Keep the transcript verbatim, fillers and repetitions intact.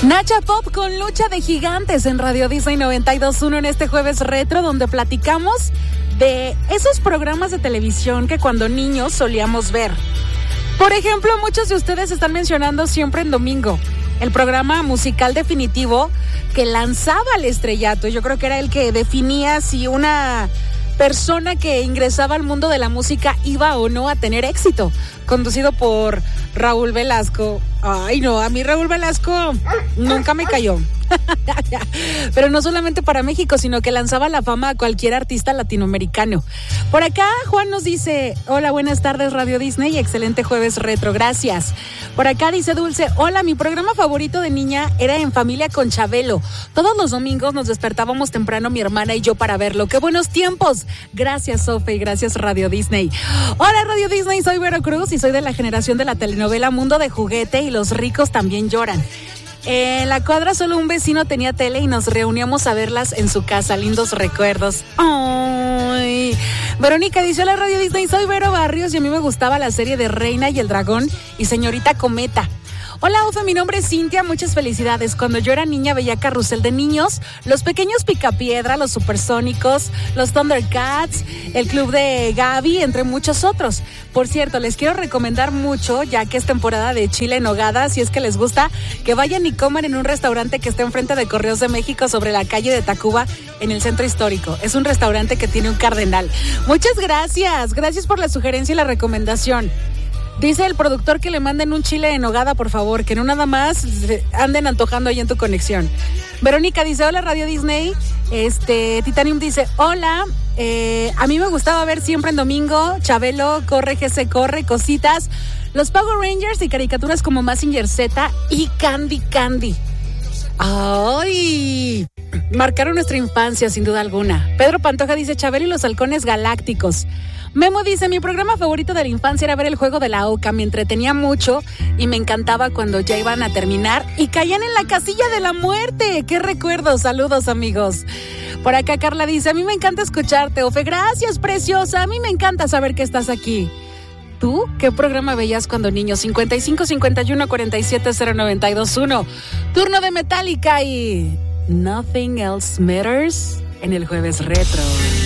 Nacha Pop con Lucha de Gigantes en Radio Disney noventa y dos punto uno en este jueves retro, donde platicamos de esos programas de televisión que cuando niños solíamos ver. Por ejemplo, muchos de ustedes están mencionando Siempre en Domingo, el programa musical definitivo que lanzaba al estrellato. Yo creo que era el que definía si una persona que ingresaba al mundo de la música iba o no a tener éxito. Conducido por Raúl Velasco. Ay, no, a mí Raúl Velasco nunca me cayó. Pero no solamente para México, sino que lanzaba la fama a cualquier artista latinoamericano. Por acá Juan nos dice: hola, buenas tardes Radio Disney y excelente jueves retro, gracias. Por acá dice Dulce: hola, mi programa favorito de niña era En Familia con Chabelo. Todos los domingos nos despertábamos temprano mi hermana y yo para verlo. ¡Qué buenos tiempos! Gracias, Sofe, y gracias Radio Disney. Hola Radio Disney, soy Vero Cruz y soy de la generación de la telenovela Mundo de Juguete y Los ricos también lloran. En la cuadra solo un vecino tenía tele y nos reuníamos a verlas en su casa. Lindos recuerdos. Ay. Verónica dice: hola Radio Disney, soy Vero Barrios y a mí me gustaba la serie de Reina y el Dragón y Señorita Cometa. Hola, Ufe, mi nombre es Cintia, muchas felicidades. Cuando yo era niña veía Carrusel de Niños, Los Pequeños Picapiedra, Los Supersónicos, Los Thundercats, El Club de Gaby, entre muchos otros. Por cierto, les quiero recomendar mucho, ya que es temporada de chile en nogada, si es que les gusta, que vayan y coman en un restaurante que está enfrente de Correos de México sobre la calle de Tacuba, en el centro histórico. Es un restaurante que tiene un cardenal. Muchas gracias, gracias por la sugerencia y la recomendación. Dice el productor que le manden un chile en nogada, por favor, que no nada más anden antojando ahí en tu conexión. Verónica dice: hola Radio Disney. Este, Titanium dice: hola, eh, a mí me gustaba ver Siempre en Domingo, Chabelo, Corre G C Corre, Cositas, los Power Rangers y caricaturas como Mazinger Z y Candy Candy. ¡Ay! Marcaron nuestra infancia, sin duda alguna. Pedro Pantoja dice: Chabelo y los Halcones Galácticos. Memo dice: mi programa favorito de la infancia era ver el juego de la Oca, me entretenía mucho y me encantaba cuando ya iban a terminar y caían en la casilla de la muerte. ¡Qué recuerdos! Saludos, amigos. Por acá Carla dice: a mí me encanta escucharte, Ofe. Gracias, preciosa. A mí me encanta saber que estás aquí. ¿Tú qué programa veías cuando niño? cincuenta y cinco, cincuenta y uno, cuarenta y siete, cero noventa y dos uno. Turno de Metallica y Nothing Else Matters en el jueves retro.